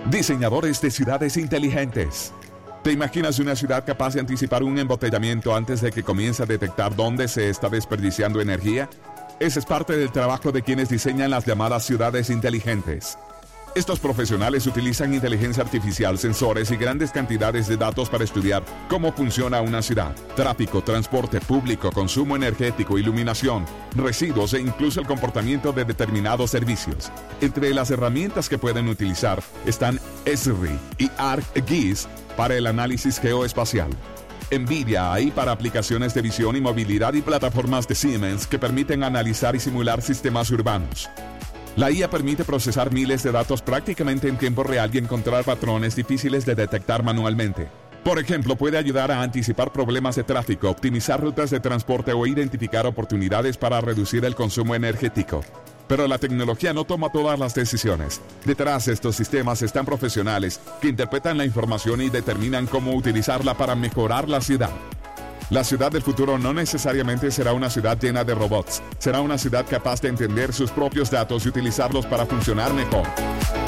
Diseñadores de ciudades inteligentes. ¿Te imaginas una ciudad capaz de anticipar un embotellamiento antes de que comience a detectar dónde se está desperdiciando energía? Ese es parte del trabajo de quienes diseñan las llamadas ciudades inteligentes. Estos profesionales utilizan inteligencia artificial, sensores y grandes cantidades de datos para estudiar cómo funciona una ciudad: tráfico, transporte público, consumo energético, iluminación, residuos e incluso el comportamiento de determinados servicios. Entre las herramientas que pueden utilizar están Esri y ArcGIS para el análisis geoespacial, NVIDIA AI para aplicaciones de visión y movilidad y plataformas de Siemens que permiten analizar y simular sistemas urbanos. La IA permite procesar miles de datos prácticamente en tiempo real y encontrar patrones difíciles de detectar manualmente. Por ejemplo, puede ayudar a anticipar problemas de tráfico, optimizar rutas de transporte o identificar oportunidades para reducir el consumo energético. Pero la tecnología no toma todas las decisiones. Detrás de estos sistemas están profesionales que interpretan la información y determinan cómo utilizarla para mejorar la ciudad. La ciudad del futuro no necesariamente será una ciudad llena de robots. Será una ciudad capaz de entender sus propios datos y utilizarlos para funcionar mejor.